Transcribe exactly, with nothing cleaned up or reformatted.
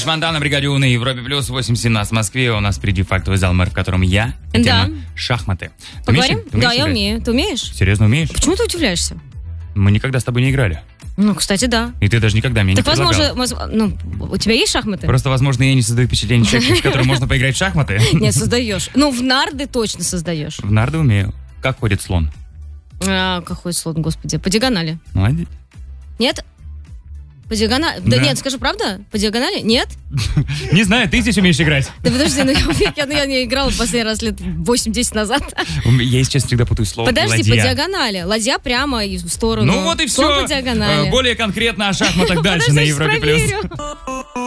Миш Мантана, бригаде У на Европе плюс восемь семнадцать в Москве. У нас впереди фактовый зал, мэр, в котором я. Да. Тема шахматы. Ты Поговорим? умеешь, ты умеешь Да, я играть? умею. Ты умеешь? Серьезно умеешь? Почему ты удивляешься? Мы никогда с тобой не играли. Ну, кстати, да. И ты даже никогда мне Так, не предлагала. возможно, воз- ну, у тебя есть шахматы? Просто, возможно, я не создаю впечатление человека, с которым можно поиграть в шахматы. Нет, создаешь. Ну, в нарды точно создаешь. В нарды умею. Как ходит слон? А, какой слон, господи. По диагонали. Молодец. Нет? По диагонали? Да, Да. нет, скажи, правда? По диагонали? Нет? Не знаю, ты здесь умеешь играть. Да подожди, ну я, я, я не играла в последний раз лет восемь-десять назад. Я, если честно, всегда путаю слово Подожди, ладья. по диагонали. Ладья прямо и в сторону. Ну вот и Слон все. по диагонали. Более конкретно о шахматах дальше Подожди, на я щас Европе плюс. проверю.